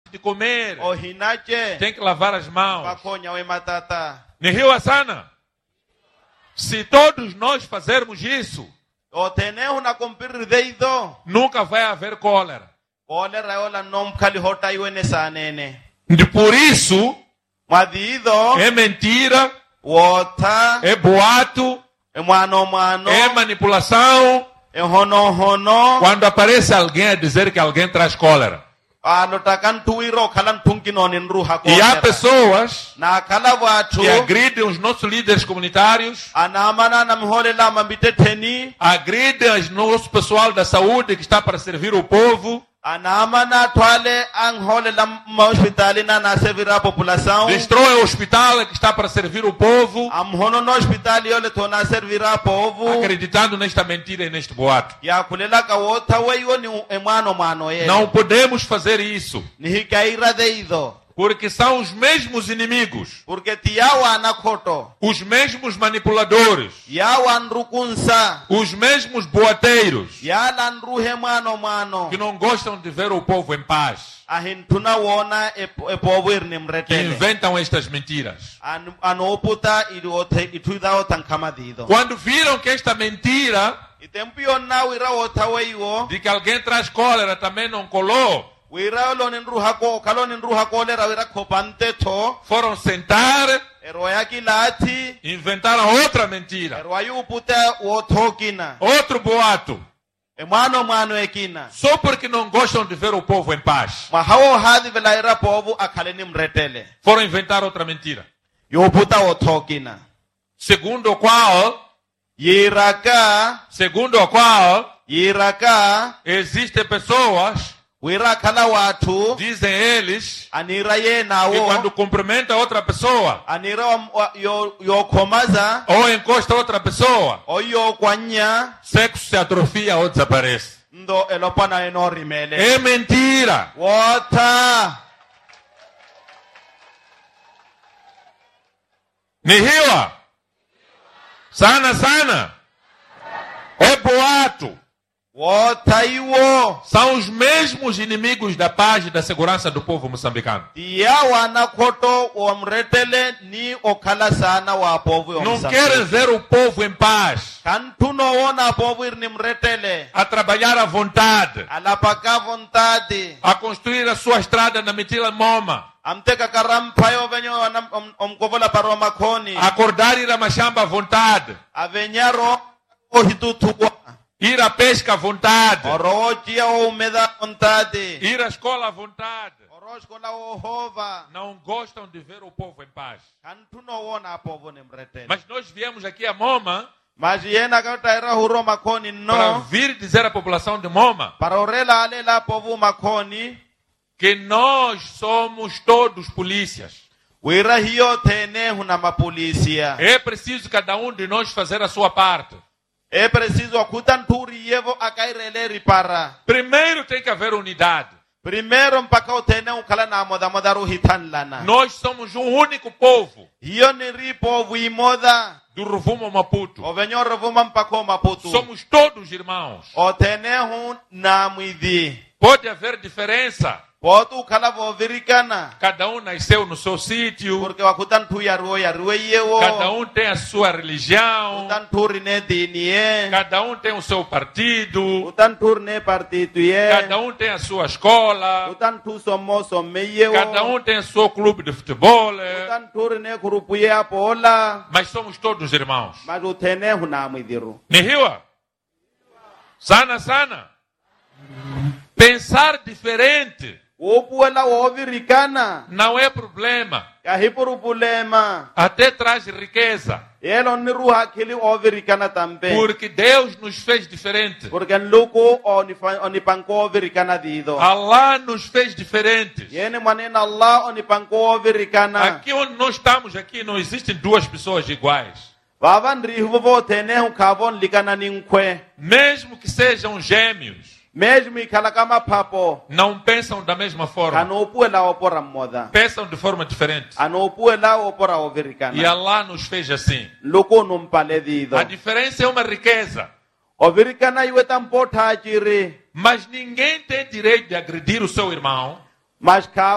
de comer, o hinache tem que lavar as mãos. pakonya we matata Ni hiyo sana. Se todos nós fazermos isso, o tenehu na kumpiri deido nunca vai haver cólera. kolera ola nom kali hota iwe ne sanene E por isso, madido é mentira, wota é boato, mano é manipulação, hono quando aparece alguém a dizer que alguém traz cólera. lotakan tuiro kalan tungkinonin ruha E há pessoas na kala watu que agridem os nossos líderes comunitários, anamana na mhole la mambite teni agridem o nosso pessoal da saúde que está para servir o povo, anamana twale ang hole la hospitali na servir a população destrói o hospital que está para servir o povo, amhono no hospitali ole to na servir a povo acreditando nesta mentira e neste boato. ya kulela ka wota weyo ni mano ye Não podemos fazer isso, ni hikaira deido porque são os mesmos inimigos, porque tiawa na koto os mesmos manipuladores, yawan rukunsa os mesmos boateiros yalan ruhe mano que não gostam de ver o povo em paz, ahin tuna wona e povo irnim que retele inventam estas mentiras. anoputa ituida otankamadio Quando viram que esta mentira itempio na wira wota weyo de que alguém traz cólera também não colou, wira lonin ruha ko kalonin ruha ko le rawira kopante to foram sentar, eroya kilati inventaram outra mentira, eroyu puta wotokina outro boato, mano ekina só porque não gostam de ver o povo em paz. mahawo hadi velaira povo akalenim retele Foram inventar outra mentira, yo puta wotokina segundo a qual existem pessoas, wira kala watu dizem eles, anira ye que nawo quando cumprimenta outra pessoa anira yo komaza ou encosta outra pessoa, oyo kwanya sexo se atrofia ou desaparece. ndo elopana enorimele É mentira. wota Ni hiyo sana. É boato. wota iwo São os mesmos inimigos da paz e da segurança do povo moçambicano. tiawa na koto omretele ni okala sana wa povo yo Não querem ver o povo em paz, kantuno wona povo irnim retele a trabalhar à vontade, alapaka vontade a construir a sua estrada na Mitila Moma, amteka karampayo venyo omkovola paro makoni a acordar e ir a machamba à vontade, avenyaro ohitutua ir à pesca à vontade, orochia umeda vontade ir à escola à vontade. oroshkola ohova Não gostam de ver o povo em paz. kantuno wona povo nimretele Mas nós viemos aqui a Moma mas yena kautaira huro makoni para no vir dizer à população de Moma para orela alela povo makoni que nós somos todos polícias. wira hiyo tene huna mapolisia É preciso cada um de nós fazer a sua parte. é preciso akutanturi yevo akaireleri para Primeiro tem que haver unidade. primeiro mpaka utene ukala na moda ruhitan lana Nós somos um único povo hiyo ni ri povo imoda do Ruvumo Maputo. ovenyo revuma mpaka maputu Somos todos irmãos. otene hu na mwidhi Pode haver diferença. potu ukala vovirikana Cada um nasceu no seu sítio. porque wakutantu yaruwe yewo Cada um tem a sua religião. utanturi ne dini ye Cada um tem o seu partido. utanturi ne partitu ye Cada um tem a sua escola. utantu somo somme yewo Cada um tem o seu clube de futebol. utanturi ne grupu ye apola Mas somos todos irmãos. mas utene hu na mwidhiru Nihiwa? Sana. Pensar diferente wopuela wovirikana não é problema. kahipurupulema Até traz riqueza. yelo ni ruha kili ovirikana tambe Porque Deus nos fez diferente. porque nluku onipanko ovirikana dido Allah nos fez diferentes. yene manena Allah onipanko ovirikana Aqui onde nós estamos, aqui não existem duas pessoas iguais. vavandri huvo tene hu kavon likana ninkwe Mesmo que sejam gêmeos, mesmo ikala kama papo não pensam da mesma forma. kanopuela opora moda Pensam de forma diferente. anopuela opora E ovirikana Allah nos fez assim. luku numpale dido A diferença é uma riqueza. ovirikana iwe tampota jiri Mas ninguém tem direito de agredir o seu irmão mas